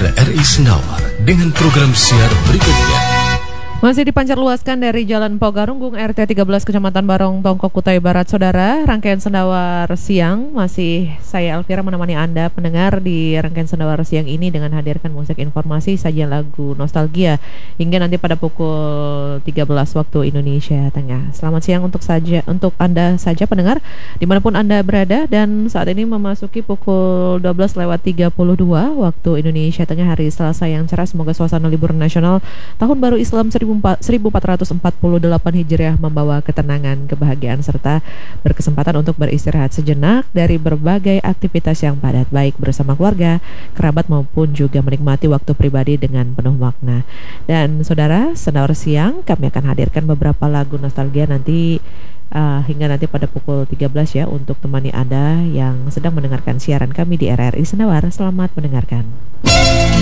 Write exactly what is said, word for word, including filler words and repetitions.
R R I Sendawar dengan program siar berikutnya. Masih dipancarluaskan dari Jalan Pogarunggung R T tiga belas Kecamatan Barong, Tongkok, Kutai Barat. Saudara, rangkaian Sendawar Siang masih saya Elvira menemani Anda pendengar di rangkaian Sendawar Siang ini dengan hadirkan musik informasi, sajian lagu nostalgia hingga nanti pada pukul tiga belas waktu Indonesia Tengah. Selamat siang untuk saja untuk Anda saja pendengar dimanapun Anda berada, dan saat ini memasuki pukul dua belas lewat tiga puluh dua waktu Indonesia Tengah, hari Selasa yang cerah. Semoga suasana libur nasional Tahun Baru Islam seribu empat ratus empat puluh delapan Hijriah membawa ketenangan, kebahagiaan, serta berkesempatan untuk beristirahat sejenak dari berbagai aktivitas yang padat, baik bersama keluarga, kerabat, maupun juga menikmati waktu pribadi dengan penuh makna. Dan saudara, Sendawar Siang kami akan hadirkan beberapa lagu nostalgia nanti uh, hingga nanti pada pukul tiga belas ya, untuk temani Anda yang sedang mendengarkan siaran kami di R R I Sendawar. Selamat mendengarkan.